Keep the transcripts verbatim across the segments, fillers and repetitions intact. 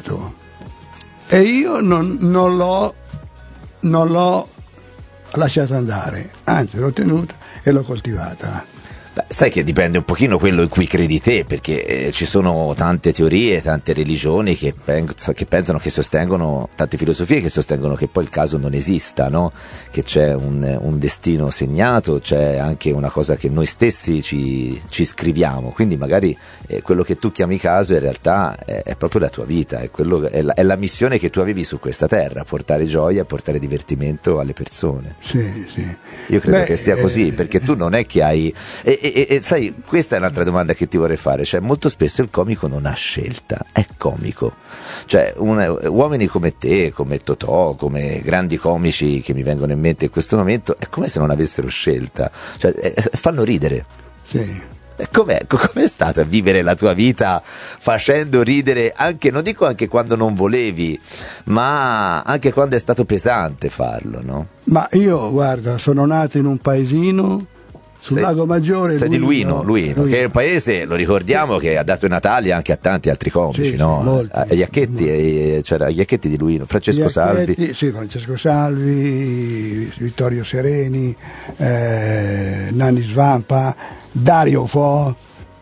coltivato e io non, non l'ho non l'ho lasciata andare, anzi l'ho tenuta e l'ho coltivata. Beh, sai che dipende un pochino quello in cui credi te, perché eh, ci sono tante teorie, tante religioni che, pens- che pensano, che sostengono, tante filosofie che sostengono che poi il caso non esista, no? Che c'è un, un destino segnato, c'è anche una cosa che noi stessi ci, ci scriviamo, quindi magari eh, quello che tu chiami caso in realtà è, è proprio la tua vita, è, quello, è, la, è la missione che tu avevi su questa terra, portare gioia, portare divertimento alle persone. Sì, sì. Io credo Beh, che sia così, eh, perché tu non è che hai... E, e, e sai, questa è un'altra domanda che ti vorrei fare, cioè molto spesso il comico non ha scelta, è comico, cioè una, uomini come te, come Totò, come grandi comici che mi vengono in mente in questo momento, è come se non avessero scelta, cioè eh, fanno ridere. Sì. E com'è, com'è stato a vivere la tua vita facendo ridere, anche, non dico anche quando non volevi, ma anche quando è stato pesante farlo, no? Ma io, guarda, sono nato in un paesino sul sei, Lago Maggiore. sei Luino, di Luino, Luino, Luino, che è un paese, lo ricordiamo, che ha dato i Natali anche a tanti altri comici, sì, no? Sì, molti, a Iacchetti, molti. C'era Iacchetti di Luino, Francesco Iacchetti, Salvi. Sì, Francesco Salvi, Vittorio Sereni, eh, Nanni Svampa, Dario Fo.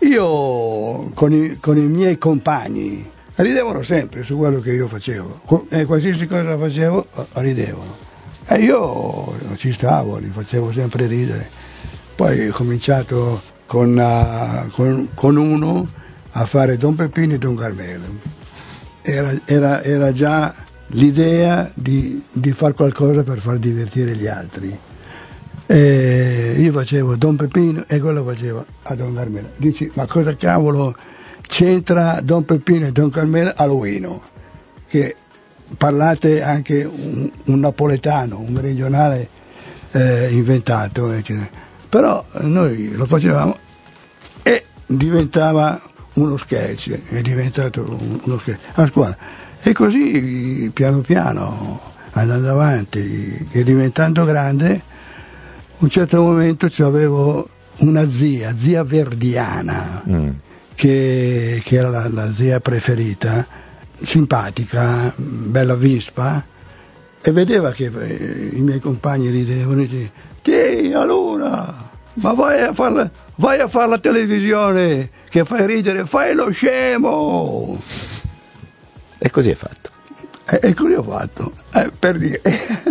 Io con i, con i miei compagni ridevano sempre su quello che io facevo, e qualsiasi cosa facevo ridevano. E io ci stavo, li facevo sempre ridere. Poi ho cominciato con, uh, con, con uno a fare Don Peppino e Don Carmelo. Era, era, era già l'idea di, di fare qualcosa per far divertire gli altri. E io facevo Don Peppino e quello faceva a Don Carmelo. Dici, ma cosa cavolo c'entra Don Peppino e Don Carmelo a Luino? Che parlate anche un, un napoletano, un regionale eh, inventato, eccetera. Però noi lo facevamo e diventava uno sketch, è diventato uno sketch a scuola. E così piano piano, andando avanti e diventando grande, a un certo momento avevo una zia, zia Verdiana, mm. che, che era la, la zia preferita, simpatica, bella vispa, e vedeva che i miei compagni ridevano e diceva: "Ti, allora, ma vai a far la, vai a fare la televisione che fai ridere, fai lo scemo!" E così è fatto. E, e così ho fatto, eh, per dire.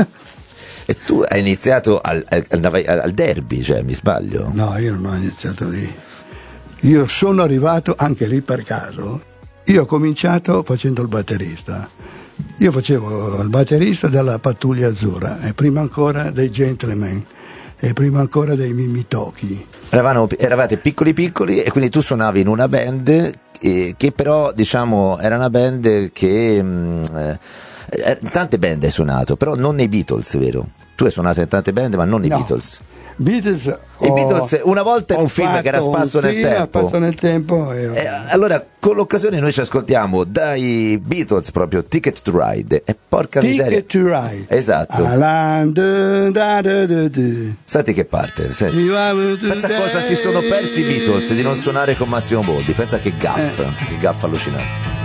E tu hai iniziato al, al, al derby, cioè, mi sbaglio? No, io non ho iniziato lì. Io sono arrivato anche lì per caso. Io ho cominciato facendo il batterista. Io facevo il batterista della Pattuglia Azzurra, e prima ancora dei Gentleman, e prima ancora dei Mimitoki. Eravano, eravate piccoli piccoli e quindi tu suonavi in una band eh, che però, diciamo, era una band che... Mh, eh, tante band hai suonato, però non nei Beatles, vero? Tu hai suonato in tante band, ma non nei no. Beatles. Beatles I ho, Beatles una volta in un film che era Spasso nel tempo. Spasso nel tempo e ho... eh, allora con l'occasione noi ci ascoltiamo dai Beatles proprio Ticket to Ride, e porca Ticket miseria. to Ride. Esatto. Alan, da, da, da, da, da. Senti che parte, senti. Pensa cosa si sono persi i Beatles di non suonare con Massimo Boldi, pensa che gaffa, eh. che gaffa allucinante.